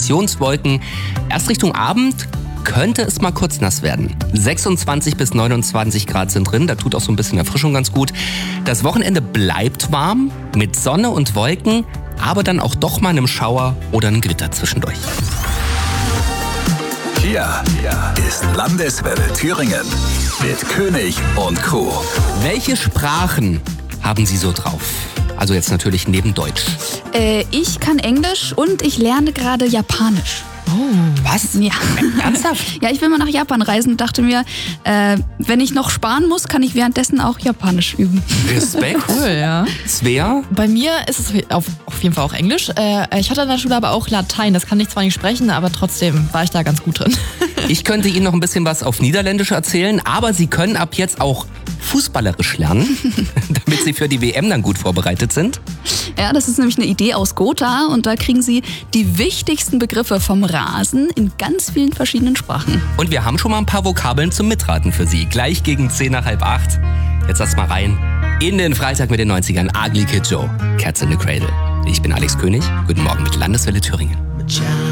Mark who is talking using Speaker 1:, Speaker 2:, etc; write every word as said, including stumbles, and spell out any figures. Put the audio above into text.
Speaker 1: Konzentrationswolken. Erst Richtung Abend könnte es mal kurz nass werden. sechsundzwanzig bis neunundzwanzig Grad sind drin, da tut auch so ein bisschen Erfrischung ganz gut. Das Wochenende bleibt warm mit Sonne und Wolken, aber dann auch doch mal einem Schauer oder einem Gewitter zwischendurch.
Speaker 2: Hier ist Landeswelle Thüringen mit König und Co.
Speaker 1: Welche Sprachen haben Sie so drauf? Also jetzt natürlich neben Deutsch.
Speaker 3: Äh, ich kann Englisch und ich lerne gerade Japanisch.
Speaker 1: Oh, was?
Speaker 3: Ja.
Speaker 1: Ernsthaft?
Speaker 3: Ja, ich will mal nach Japan reisen und dachte mir, äh, wenn ich noch sparen muss, kann ich währenddessen auch Japanisch üben.
Speaker 1: Respekt.
Speaker 4: Cool, ja.
Speaker 1: Svea?
Speaker 4: Bei mir ist es auf, auf jeden Fall auch Englisch. Äh, ich hatte in der Schule aber auch Latein. Das kann ich zwar nicht sprechen, aber trotzdem war ich da ganz gut drin.
Speaker 1: Ich könnte Ihnen noch ein bisschen was auf Niederländisch erzählen, aber Sie können ab jetzt auch fußballerisch lernen, damit Sie für die W M dann gut vorbereitet sind.
Speaker 3: Ja, das ist nämlich eine Idee aus Gotha und da kriegen Sie die wichtigsten Begriffe vom Rasen in ganz vielen verschiedenen Sprachen.
Speaker 1: Und wir haben schon mal ein paar Vokabeln zum Mitraten für Sie. Gleich gegen zehn nach halb acht. Jetzt erst mal rein in den Freitag mit den neunzigern. Ugly Kid Joe, Cats in the Cradle. Ich bin Alex König. Guten Morgen mit Landeswelle Thüringen.